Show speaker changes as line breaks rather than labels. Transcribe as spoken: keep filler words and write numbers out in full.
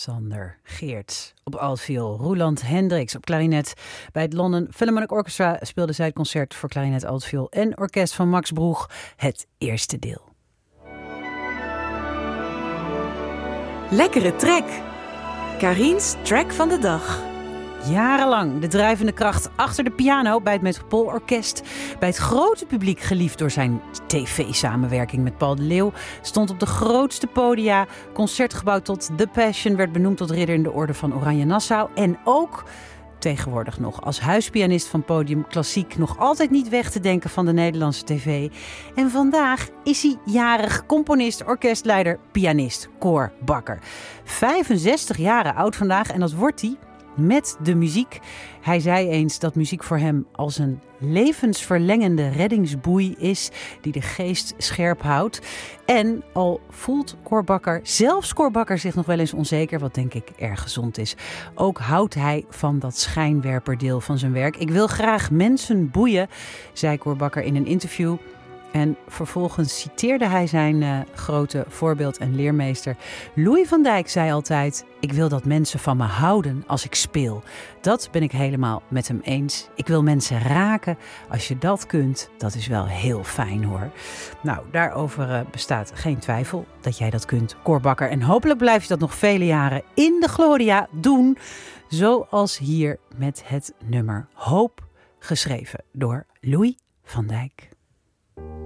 Sander Geerts op altviool, Roeland Hendricks op klarinet. Bij het London Philharmonic Orchestra speelde zij het concert voor klarinet, altviool en orkest van Max Broeg, het eerste deel.
Lekkere track. Karin's track van de dag.
Jarenlang de drijvende kracht achter de piano bij het Metropoolorkest. Bij het grote publiek geliefd door zijn tv-samenwerking met Paul de Leeuw. Stond op de grootste podia. Concertgebouw tot The Passion. Werd benoemd tot ridder in de orde van Oranje Nassau. En ook tegenwoordig nog als huispianist van Podium Klassiek nog altijd niet weg te denken van de Nederlandse tv. En vandaag is hij jarig, componist, orkestleider, pianist, Cor Bakker. vijfenzestig jaren oud vandaag en dat wordt hij met de muziek. Hij zei eens dat muziek voor hem als een levensverlengende reddingsboei is die de geest scherp houdt. En al voelt Cor Bakker, zelfs Cor Bakker, zich nog wel eens onzeker, wat denk ik erg gezond is. Ook houdt hij van dat schijnwerperdeel van zijn werk. Ik wil graag mensen boeien, zei Cor Bakker in een interview. En vervolgens citeerde hij zijn uh, grote voorbeeld en leermeester. Louis van Dijk zei altijd: ik wil dat mensen van me houden als ik speel. Dat ben ik helemaal met hem eens. Ik wil mensen raken. Als je dat kunt, dat is wel heel fijn hoor. Nou, daarover uh, bestaat geen twijfel dat jij dat kunt, Cor Bakker. En hopelijk blijf je dat nog vele jaren in de Gloria doen. Zoals hier met het nummer Hoop, geschreven door Louis van Dijk.